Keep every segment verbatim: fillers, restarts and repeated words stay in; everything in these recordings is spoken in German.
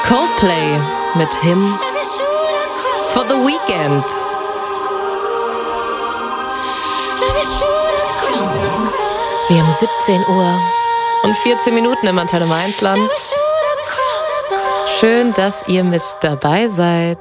Coldplay mit Him for the Weekend. Wir haben siebzehn Uhr und vierzehn Minuten im Antenne Mainzland. Schön, dass ihr mit dabei seid.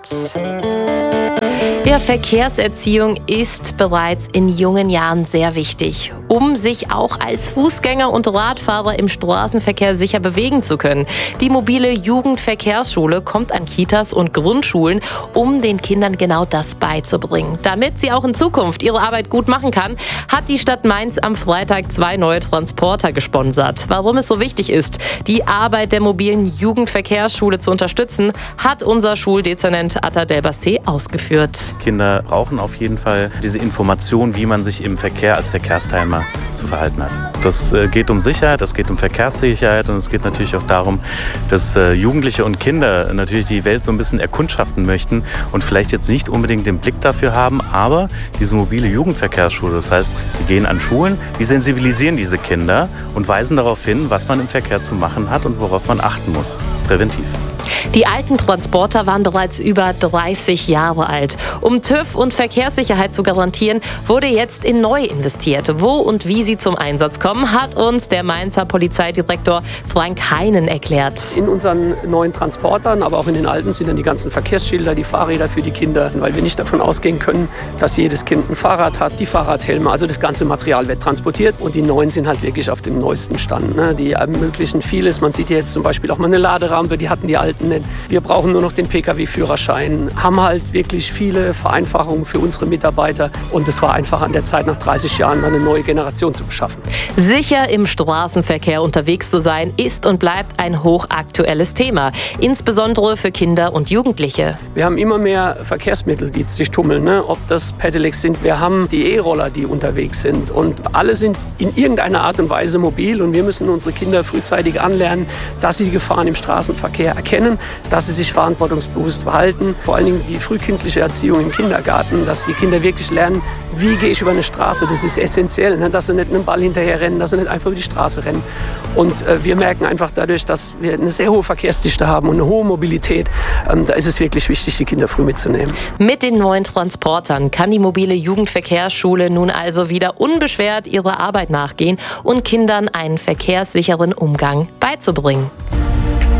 Ja, Verkehrserziehung ist bereits in jungen Jahren sehr wichtig, um sich auch als Fußgänger und Radfahrer im Straßenverkehr sicher bewegen zu können. Die mobile Jugendverkehrsschule kommt an Kitas und Grundschulen, um den Kindern genau das beizubringen. Damit sie auch in Zukunft ihre Arbeit gut machen kann, hat die Stadt Mainz am Freitag zwei neue Transporter gesponsert. Warum es so wichtig ist, die Arbeit der mobilen Jugendverkehrsschule zu unterstützen, hat unser Schuldezernent Atta Delbasté ausgeführt. Kinder brauchen auf jeden Fall diese Information, wie man sich im Verkehr als Verkehrsteilnehmer zu verhalten hat. Das äh, geht um Sicherheit, das geht um Verkehrssicherheit und es geht natürlich auch darum, dass äh, Jugendliche und Kinder natürlich die Welt so ein bisschen erkundschaften möchten und vielleicht jetzt nicht unbedingt den Blick dafür haben, aber diese mobile Jugendverkehrsschule, das heißt, die gehen an Schulen, die sensibilisieren diese Kinder und weisen darauf hin, was man im Verkehr zu machen hat und worauf man achten muss, präventiv. Die alten Transporter waren bereits über dreißig Jahre alt. Um TÜV und Verkehrssicherheit zu garantieren, wurde jetzt in neu investiert. Wo und wie sie zum Einsatz kommen, hat uns der Mainzer Polizeidirektor Frank Heinen erklärt. In unseren neuen Transportern, aber auch in den alten, sind dann die ganzen Verkehrsschilder, die Fahrräder für die Kinder, weil wir nicht davon ausgehen können, dass jedes Kind ein Fahrrad hat, die Fahrradhelme, also das ganze Material wird transportiert und die neuen sind halt wirklich auf dem neuesten Stand. Ne? Die ermöglichen vieles. Man sieht hier jetzt zum Beispiel auch mal eine Laderampe, die hatten die alten nicht. Wir brauchen nur noch den P K W-Führerschein, haben halt wirklich viele Vereinfachungen für unsere Mitarbeiter und es war einfach an der Zeit, nach dreißig Jahren eine neue Generation zu beschaffen. Sicher im Straßenverkehr unterwegs zu sein, ist und bleibt ein hochaktuelles Thema, insbesondere für Kinder und Jugendliche. Wir haben immer mehr Verkehrsmittel, die sich tummeln, ne? Ob das Pedelecs sind, wir haben die E-Roller, die unterwegs sind und alle sind in irgendeiner Art und Weise mobil und wir müssen unsere Kinder frühzeitig anlernen, dass sie die Gefahren im Straßenverkehr erkennen, dass sie sich verantwortungsbewusst verhalten. Vor allen Dingen die frühkindliche Erziehung im Kindergarten, dass die Kinder wirklich lernen, wie gehe ich über eine Straße. Das ist essentiell, ne? Dass sie nicht einen Ball hinterher rennen, dass sie nicht einfach über die Straße rennen. Und äh, wir merken einfach dadurch, dass wir eine sehr hohe Verkehrsdichte haben und eine hohe Mobilität, ähm, da ist es wirklich wichtig, die Kinder früh mitzunehmen. Mit den neuen Transportern kann die mobile Jugendverkehrsschule nun also wieder unbeschwert ihrer Arbeit nachgehen und Kindern einen verkehrssicheren Umgang beizubringen.